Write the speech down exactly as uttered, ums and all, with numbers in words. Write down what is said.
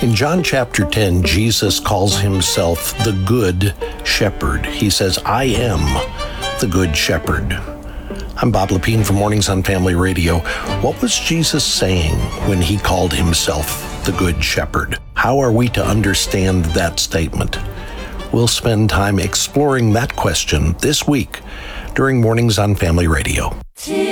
In John chapter ten, Jesus calls himself the Good Shepherd. He says, I am the Good Shepherd. I'm Bob Lepine from Mornings on Family Radio. What was Jesus saying when he called himself the Good Shepherd? How are we to understand that statement? We'll spend time exploring that question this week during Mornings on Family Radio.